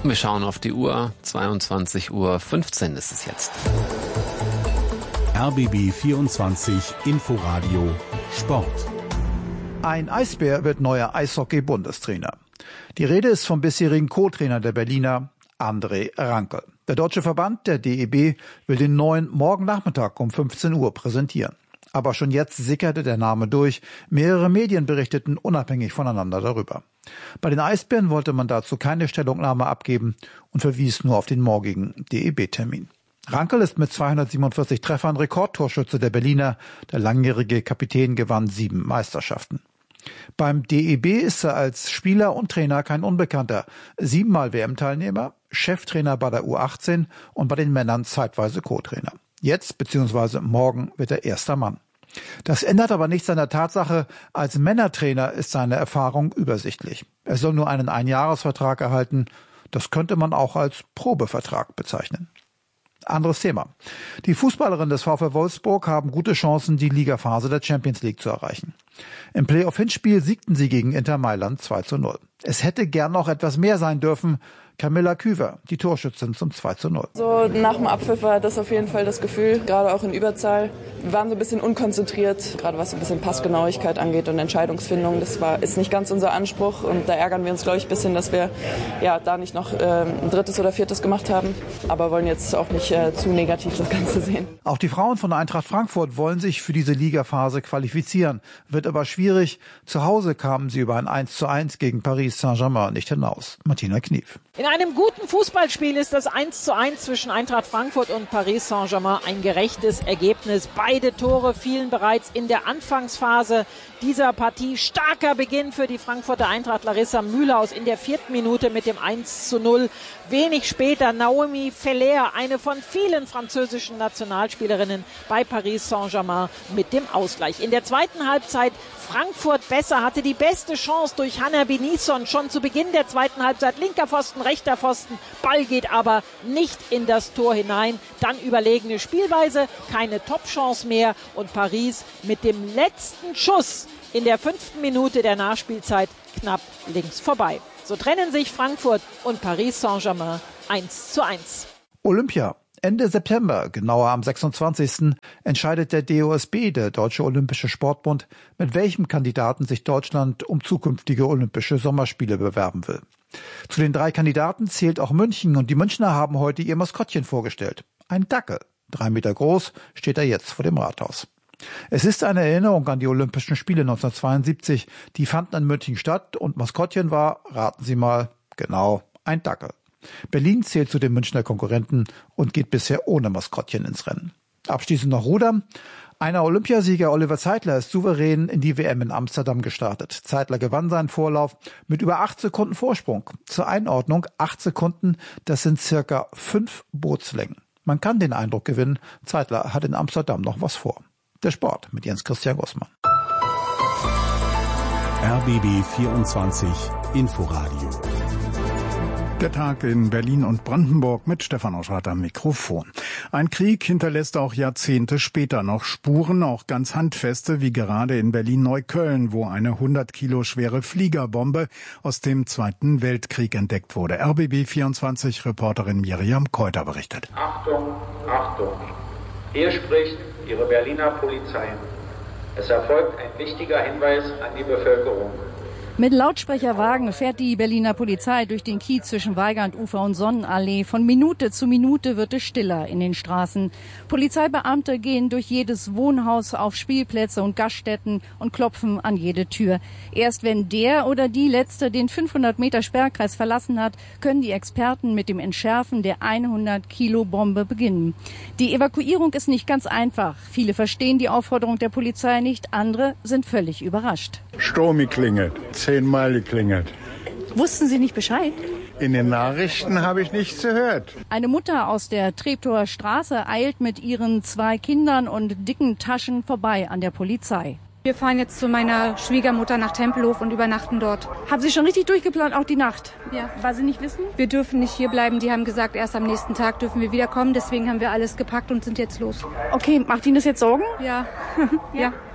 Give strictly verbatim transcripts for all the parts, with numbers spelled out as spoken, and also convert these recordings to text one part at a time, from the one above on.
Wir schauen auf die Uhr. zweiundzwanzig Uhr fünfzehn ist es jetzt. R B B vierundzwanzig Inforadio Sport. Ein Eisbär wird neuer Eishockey-Bundestrainer. Die Rede ist vom bisherigen Co-Trainer der Berliner, André Rankel. Der deutsche Verband, der D E B, will den neuen morgen Nachmittag um fünfzehn Uhr präsentieren. Aber schon jetzt sickerte der Name durch. Mehrere Medien berichteten unabhängig voneinander darüber. Bei den Eisbären wollte man dazu keine Stellungnahme abgeben und verwies nur auf den morgigen D E B-Termin. Rankel ist mit zweihundertsiebenundvierzig Treffern Rekordtorschütze der Berliner. Der langjährige Kapitän gewann sieben Meisterschaften. Beim D E B ist er als Spieler und Trainer kein Unbekannter. Siebenmal W M-Teilnehmer, Cheftrainer bei der U achtzehn und bei den Männern zeitweise Co-Trainer. Jetzt bzw. morgen wird er erster Mann. Das ändert aber nichts an der Tatsache, als Männertrainer ist seine Erfahrung übersichtlich. Er soll nur einen Einjahresvertrag erhalten. Das könnte man auch als Probevertrag bezeichnen. Anderes Thema. Die Fußballerinnen des VfL Wolfsburg haben gute Chancen, die Ligaphase der Champions League zu erreichen. Im Playoff-Hinspiel siegten sie gegen Inter Mailand zwei zu null. Es hätte gern noch etwas mehr sein dürfen. Camilla Küver, die Torschützin zum zwei zu null. So nach dem Abpfiff war das auf jeden Fall das Gefühl, gerade auch in Überzahl. Wir waren so ein bisschen unkonzentriert, gerade was so ein bisschen Passgenauigkeit angeht und Entscheidungsfindung. Das war ist nicht ganz unser Anspruch und da ärgern wir uns, glaube ich, ein bisschen, dass wir ja da nicht noch äh, ein drittes oder viertes gemacht haben. Aber wollen jetzt auch nicht äh, zu negativ das Ganze sehen. Auch die Frauen von Eintracht Frankfurt wollen sich für diese Ligaphase qualifizieren. Wird aber schwierig. Zu Hause kamen sie über ein eins zu eins gegen Paris Saint-Germain nicht hinaus. Martina Knief. In einem guten Fußballspiel ist das eins zu eins zwischen Eintracht Frankfurt und Paris Saint-Germain ein gerechtes Ergebnis. Beide Tore fielen bereits in der Anfangsphase dieser Partie. Starker Beginn für die Frankfurter Eintracht. Larissa Mühlhaus in der vierten Minute mit dem eins zu null. Wenig später Naomi Feller, eine von vielen französischen Nationalspielerinnen bei Paris Saint-Germain, mit dem Ausgleich. In der zweiten Halbzeit Frankfurt besser, hatte die beste Chance durch Hanna Benisson schon zu Beginn der zweiten Halbzeit. Linker Pfosten, rechter Pfosten, Ball geht aber nicht in das Tor hinein. Dann überlegene Spielweise, keine Top-Chance mehr und Paris mit dem letzten Schuss in der fünften Minute der Nachspielzeit knapp links vorbei. So trennen sich Frankfurt und Paris Saint-Germain eins zu eins. Olympia. Ende September, genauer am sechsundzwanzigsten entscheidet der D O S B, der Deutsche Olympische Sportbund, mit welchem Kandidaten sich Deutschland um zukünftige Olympische Sommerspiele bewerben will. Zu den drei Kandidaten zählt auch München und die Münchner haben heute ihr Maskottchen vorgestellt. Ein Dackel, drei Meter groß, steht er jetzt vor dem Rathaus. Es ist eine Erinnerung an die Olympischen Spiele neunzehnhundertzweiundsiebzig. Die fanden in München statt und Maskottchen war, raten Sie mal, genau, ein Dackel. Berlin zählt zu den Münchner Konkurrenten und geht bisher ohne Maskottchen ins Rennen. Abschließend noch Rudern. Einer Olympiasieger Oliver Zeitler ist souverän in die W M in Amsterdam gestartet. Zeitler gewann seinen Vorlauf mit über acht Sekunden Vorsprung. Zur Einordnung, acht Sekunden, das sind circa fünf Bootslängen. Man kann den Eindruck gewinnen, Zeitler hat in Amsterdam noch was vor. Der Sport mit Jens Christian Gossmann. R B B vierundzwanzig Inforadio. Der Tag in Berlin und Brandenburg mit Stefan Oschwart am Mikrofon. Ein Krieg hinterlässt auch Jahrzehnte später noch Spuren, auch ganz handfeste, wie gerade in Berlin-Neukölln, wo eine hundert Kilo schwere Fliegerbombe aus dem Zweiten Weltkrieg entdeckt wurde. R B B vierundzwanzig Reporterin Miriam Keuter berichtet. Achtung, Achtung. Hier spricht Ihre Berliner Polizei. Es erfolgt ein wichtiger Hinweis an die Bevölkerung. Mit Lautsprecherwagen fährt die Berliner Polizei durch den Kiez zwischen Weigandufer und Sonnenallee. Von Minute zu Minute wird es stiller in den Straßen. Polizeibeamte gehen durch jedes Wohnhaus, auf Spielplätze und Gaststätten und klopfen an jede Tür. Erst wenn der oder die Letzte den fünfhundert Meter Sperrkreis verlassen hat, können die Experten mit dem Entschärfen der hundert Kilo Bombe beginnen. Die Evakuierung ist nicht ganz einfach. Viele verstehen die Aufforderung der Polizei nicht, andere sind völlig überrascht. Sturm geklingelt, zehnmal geklingelt. Wussten Sie nicht Bescheid? In den Nachrichten habe ich nichts gehört. Eine Mutter aus der Treptower Straße eilt mit ihren zwei Kindern und dicken Taschen vorbei an der Polizei. Wir fahren jetzt zu meiner Schwiegermutter nach Tempelhof und übernachten dort. Haben Sie schon richtig durchgeplant, auch die Nacht? Ja. Weil Sie nicht wissen? Wir dürfen nicht hier bleiben. Die haben gesagt, erst am nächsten Tag dürfen wir wiederkommen. Deswegen haben wir alles gepackt und sind jetzt los. Okay, macht Ihnen das jetzt Sorgen? Ja. ja.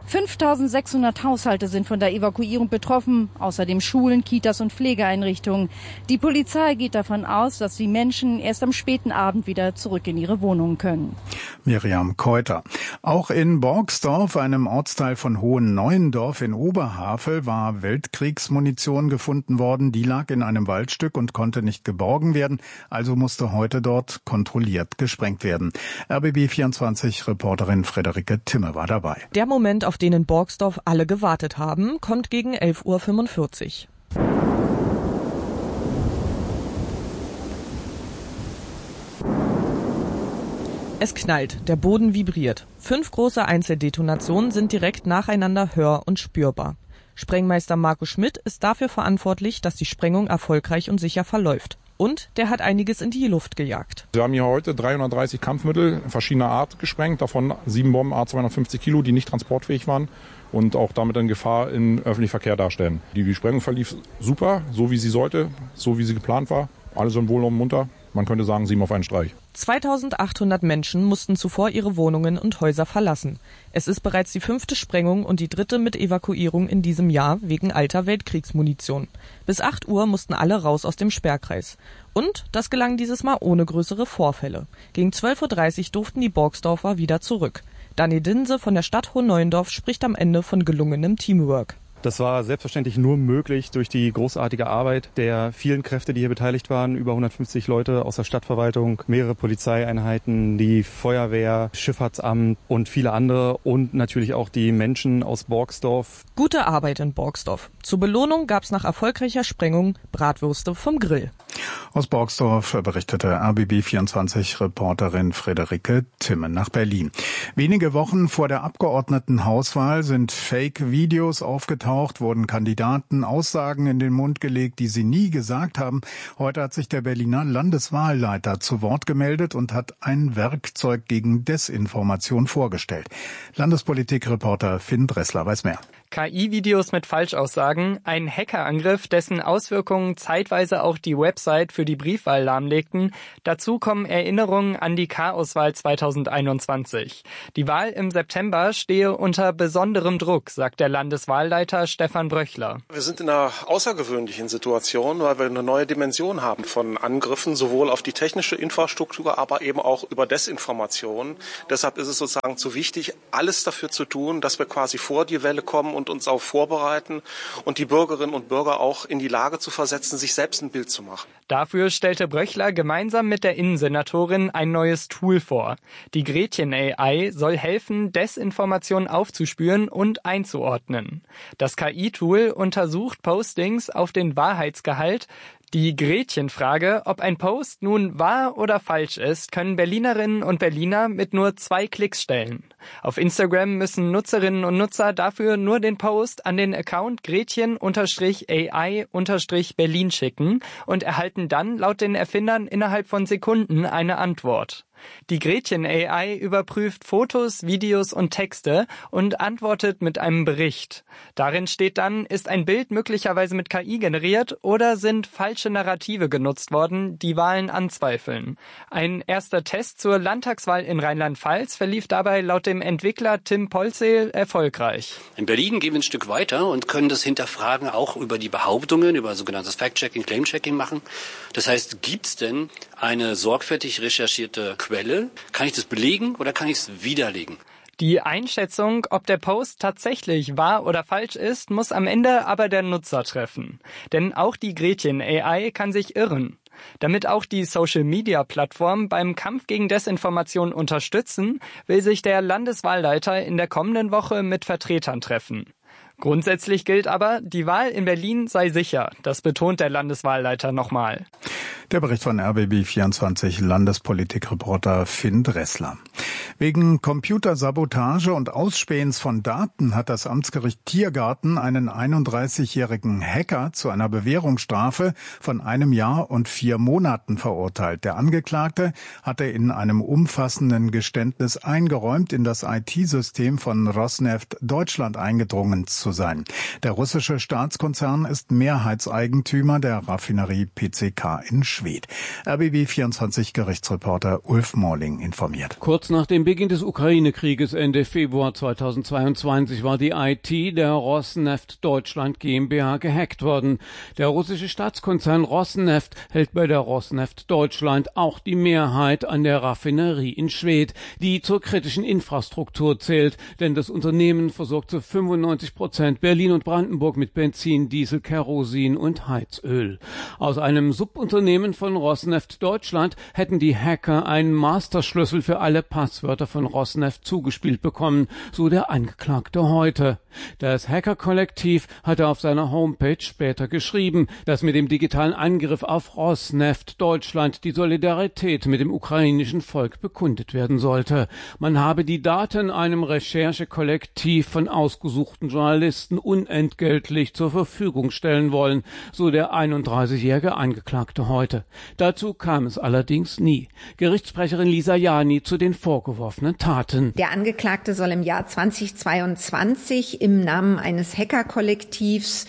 fünftausendsechshundert Haushalte sind von der Evakuierung betroffen, außerdem Schulen, Kitas und Pflegeeinrichtungen. Die Polizei geht davon aus, dass die Menschen erst am späten Abend wieder zurück in ihre Wohnungen können. Miriam Keuter. Auch in Borgsdorf, einem Ortsteil von Hohenneuendorf in Oberhavel, war Weltkriegsmunition gefunden worden. Die lag in einem Waldstück und konnte nicht geborgen werden, also musste heute dort kontrolliert gesprengt werden. R B B vierundzwanzig-Reporterin Friederike Timme war dabei. Der Moment, auf den in Borgsdorf alle gewartet haben, kommt gegen elf Uhr fünfundvierzig. Es knallt, der Boden vibriert. Fünf große Einzeldetonationen sind direkt nacheinander hör- und spürbar. Sprengmeister Marco Schmidt ist dafür verantwortlich, dass die Sprengung erfolgreich und sicher verläuft. Und der hat einiges in die Luft gejagt. Wir haben hier heute dreihundertdreißig Kampfmittel verschiedener Art gesprengt, davon sieben Bomben A zweihundertfünfzig Kilo, die nicht transportfähig waren und auch damit eine Gefahr im öffentlichen Verkehr darstellen. Die Sprengung verlief super, so wie sie sollte, so wie sie geplant war. Alle sind wohl und munter. Man könnte sagen, sieben auf einen Streich. zweitausendachthundert Menschen mussten zuvor ihre Wohnungen und Häuser verlassen. Es ist bereits die fünfte Sprengung und die dritte mit Evakuierung in diesem Jahr wegen alter Weltkriegsmunition. Bis acht Uhr mussten alle raus aus dem Sperrkreis. Und das gelang dieses Mal ohne größere Vorfälle. Gegen zwölf Uhr dreißig durften die Borgsdorfer wieder zurück. Dani Dinse von der Stadt Hohenneuendorf spricht am Ende von gelungenem Teamwork. Das war selbstverständlich nur möglich durch die großartige Arbeit der vielen Kräfte, die hier beteiligt waren. Über hundertfünfzig Leute aus der Stadtverwaltung, mehrere Polizeieinheiten, die Feuerwehr, Schifffahrtsamt und viele andere und natürlich auch die Menschen aus Borgsdorf. Gute Arbeit in Borgsdorf. Zur Belohnung gab es nach erfolgreicher Sprengung Bratwürste vom Grill. Aus Borgsdorf berichtete R B B vierundzwanzig-Reporterin Friederike Timme nach Berlin. Wenige Wochen vor der Abgeordnetenhauswahl sind Fake-Videos aufgetaucht, wurden Kandidaten Aussagen in den Mund gelegt, die sie nie gesagt haben. Heute hat sich der Berliner Landeswahlleiter zu Wort gemeldet und hat ein Werkzeug gegen Desinformation vorgestellt. Landespolitik-Reporter Finn Dressler weiß mehr. K I-Videos mit Falschaussagen, ein Hackerangriff, dessen Auswirkungen zeitweise auch die Website für die Briefwahl lahmlegten. Dazu kommen Erinnerungen an die Chaoswahl zweitausendeinundzwanzig. Die Wahl im September stehe unter besonderem Druck, sagt der Landeswahlleiter Stefan Bröchler. Wir sind in einer außergewöhnlichen Situation, weil wir eine neue Dimension haben von Angriffen, sowohl auf die technische Infrastruktur, aber eben auch über Desinformation. Deshalb ist es sozusagen zu wichtig, alles dafür zu tun, dass wir quasi vor die Welle kommen und uns auch vorbereiten und die Bürgerinnen und Bürger auch in die Lage zu versetzen, sich selbst ein Bild zu machen. Dafür stellte Bröchler gemeinsam mit der Innensenatorin ein neues Tool vor. Die Gretchen-A I soll helfen, Desinformation aufzuspüren und einzuordnen. Das K I-Tool untersucht Postings auf den Wahrheitsgehalt. Die Gretchenfrage, ob ein Post nun wahr oder falsch ist, können Berlinerinnen und Berliner mit nur zwei Klicks stellen. Auf Instagram müssen Nutzerinnen und Nutzer dafür nur den Post an den Account Gretchen-A I-Berlin schicken und erhalten dann laut den Erfindern innerhalb von Sekunden eine Antwort. Die Gretchen-A I überprüft Fotos, Videos und Texte und antwortet mit einem Bericht. Darin steht dann, ist ein Bild möglicherweise mit K I generiert oder sind falsche Narrative genutzt worden, die Wahlen anzweifeln. Ein erster Test zur Landtagswahl in Rheinland-Pfalz verlief dabei laut dem Entwickler Tim Polzeel erfolgreich. In Berlin gehen wir ein Stück weiter und können das Hinterfragen auch über die Behauptungen, über sogenanntes Fact-Checking, Claim-Checking machen. Das heißt, gibt es denn eine sorgfältig recherchierte Quelle? Kann ich das belegen oder kann ich es widerlegen? Die Einschätzung, ob der Post tatsächlich wahr oder falsch ist, muss am Ende aber der Nutzer treffen. Denn auch die Gretchen-A I kann sich irren. Damit auch die Social-Media-Plattformen beim Kampf gegen Desinformation unterstützen, will sich der Landeswahlleiter in der kommenden Woche mit Vertretern treffen. Grundsätzlich gilt aber, die Wahl in Berlin sei sicher. Das betont der Landeswahlleiter nochmal. Der Bericht von R B B vierundzwanzig Landespolitikreporter Finn Dressler. Wegen Computersabotage und Ausspähens von Daten hat das Amtsgericht Tiergarten einen einunddreißigjährigen Hacker zu einer Bewährungsstrafe von einem Jahr und vier Monaten verurteilt. Der Angeklagte hatte in einem umfassenden Geständnis eingeräumt, in das I T-System von Rosneft Deutschland eingedrungen zu sein. Der russische Staatskonzern ist Mehrheitseigentümer der Raffinerie P C K in Riepenschwedt. R B B vierundzwanzig Gerichtsreporter Ulf Morling informiert. Kurz nach dem Beginn des Ukraine-Krieges Ende Februar zweitausendzweiundzwanzig war die I T der Rosneft Deutschland GmbH gehackt worden. Der russische Staatskonzern Rosneft hält bei der Rosneft Deutschland auch die Mehrheit an der Raffinerie in Schwedt, die zur kritischen Infrastruktur zählt, denn das Unternehmen versorgt zu fünfundneunzig Prozent Berlin und Brandenburg mit Benzin, Diesel, Kerosin und Heizöl. Aus einem Subunternehmen von Rosneft Deutschland hätten die Hacker einen Masterschlüssel für alle Passwörter von Rosneft zugespielt bekommen, so der Angeklagte heute. Das Hacker-Kollektiv hatte auf seiner Homepage später geschrieben, dass mit dem digitalen Angriff auf Rosneft Deutschland die Solidarität mit dem ukrainischen Volk bekundet werden sollte. Man habe die Daten einem Recherchekollektiv von ausgesuchten Journalisten unentgeltlich zur Verfügung stellen wollen, so der einunddreißigjährige Angeklagte heute. Dazu kam es allerdings nie. Gerichtssprecherin Lisa Jani zu den vorgeworfenen Taten. Der Angeklagte soll im Jahr zweitausendzweiundzwanzig im Namen eines Hackerkollektivs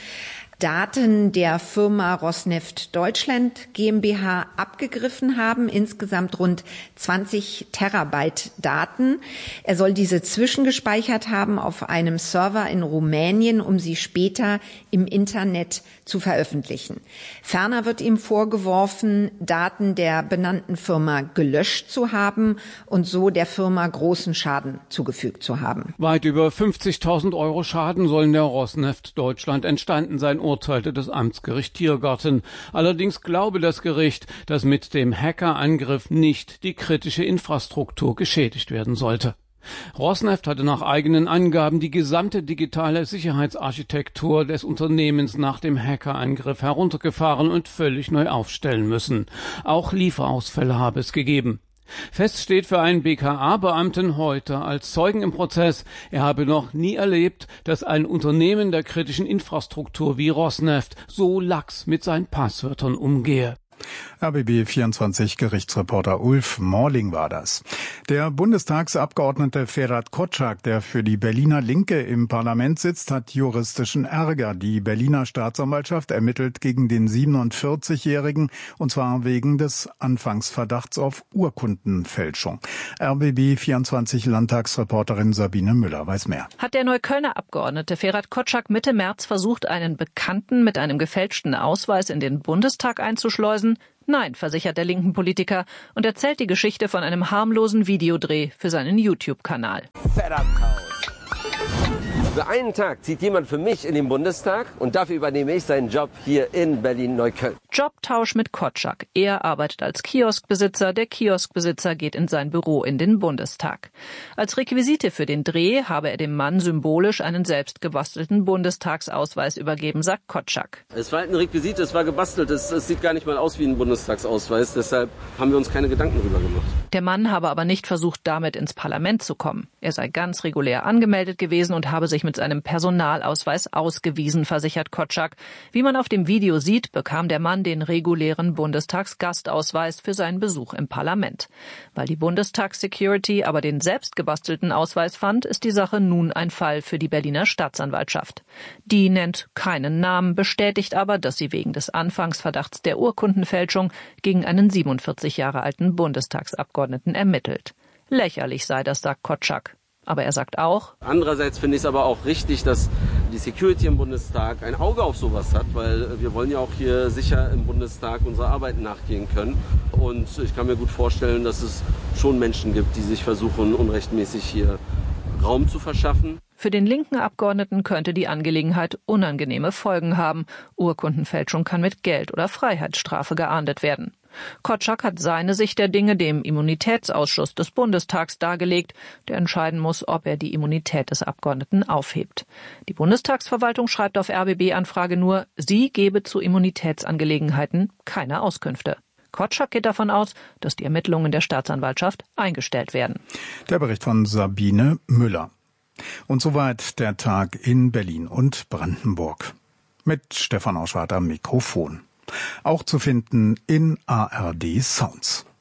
Daten der Firma Rosneft Deutschland GmbH abgegriffen haben, insgesamt rund zwanzig Terabyte Daten. Er soll diese zwischengespeichert haben auf einem Server in Rumänien, um sie später im Internet zu veröffentlichen. Ferner wird ihm vorgeworfen, Daten der benannten Firma gelöscht zu haben und so der Firma großen Schaden zugefügt zu haben. Weit über fünfzigtausend Euro Schaden sollen der Rosneft Deutschland entstanden sein, urteilte das Amtsgericht Tiergarten. Allerdings glaube das Gericht, dass mit dem Hackerangriff nicht die kritische Infrastruktur geschädigt werden sollte. Rosneft hatte nach eigenen Angaben die gesamte digitale Sicherheitsarchitektur des Unternehmens nach dem Hackerangriff heruntergefahren und völlig neu aufstellen müssen. Auch Lieferausfälle habe es gegeben. Fest steht für einen B K A-Beamten heute als Zeugen im Prozess, er habe noch nie erlebt, dass ein Unternehmen der kritischen Infrastruktur wie Rosneft so lax mit seinen Passwörtern umgehe. R B B vierundzwanzig Gerichtsreporter Ulf Morling war das. Der Bundestagsabgeordnete Ferhat Kotschak, der für die Berliner Linke im Parlament sitzt, hat juristischen Ärger. Die Berliner Staatsanwaltschaft ermittelt gegen den siebenundvierzigjährigen, und zwar wegen des Anfangsverdachts auf Urkundenfälschung. R B B vierundzwanzig Landtagsreporterin Sabine Müller weiß mehr. Hat der Neuköllner Abgeordnete Ferhat Kotschak Mitte März versucht, einen Bekannten mit einem gefälschten Ausweis in den Bundestag einzuschleusen? Nein, versichert der linken Politiker und erzählt die Geschichte von einem harmlosen Videodreh für seinen YouTube-Kanal. Für einen Tag zieht jemand für mich in den Bundestag und dafür übernehme ich seinen Job hier in Berlin-Neukölln. Jobtausch mit Kotschak. Er arbeitet als Kioskbesitzer, der Kioskbesitzer geht in sein Büro in den Bundestag. Als Requisite für den Dreh habe er dem Mann symbolisch einen selbst gebastelten Bundestagsausweis übergeben, sagt Kotschak. Es war halt ein Requisit, es war gebastelt, es, es sieht gar nicht mal aus wie ein Bundestagsausweis, deshalb haben wir uns keine Gedanken drüber gemacht. Der Mann habe aber nicht versucht, damit ins Parlament zu kommen. Er sei ganz regulär angemeldet gewesen und habe sich mit seinem Personalausweis ausgewiesen, versichert Kotschak. Wie man auf dem Video sieht, bekam der Mann den regulären Bundestagsgastausweis für seinen Besuch im Parlament. Weil die Bundestagssecurity aber den selbst gebastelten Ausweis fand, ist die Sache nun ein Fall für die Berliner Staatsanwaltschaft. Die nennt keinen Namen, bestätigt aber, dass sie wegen des Anfangsverdachts der Urkundenfälschung gegen einen siebenundvierzig Jahre alten Bundestagsabgeordneten ermittelt. Lächerlich sei das, sagt Kotschak. Aber er sagt auch: Andererseits finde ich es aber auch richtig, dass die Security im Bundestag ein Auge auf sowas hat, weil wir wollen ja auch hier sicher im Bundestag unserer Arbeit nachgehen können. Und ich kann mir gut vorstellen, dass es schon Menschen gibt, die sich versuchen, unrechtmäßig hier Raum zu verschaffen. Für den linken Abgeordneten könnte die Angelegenheit unangenehme Folgen haben. Urkundenfälschung kann mit Geld- oder Freiheitsstrafe geahndet werden. Kotschak hat seine Sicht der Dinge dem Immunitätsausschuss des Bundestags dargelegt, der entscheiden muss, ob er die Immunität des Abgeordneten aufhebt. Die Bundestagsverwaltung schreibt auf R B B-Anfrage nur, sie gebe zu Immunitätsangelegenheiten keine Auskünfte. Kotschak geht davon aus, dass die Ermittlungen der Staatsanwaltschaft eingestellt werden. Der Bericht von Sabine Müller. Und soweit der Tag in Berlin und Brandenburg. Mit Stefan Auschwart am Mikrofon. Auch zu finden in A R D Sounds.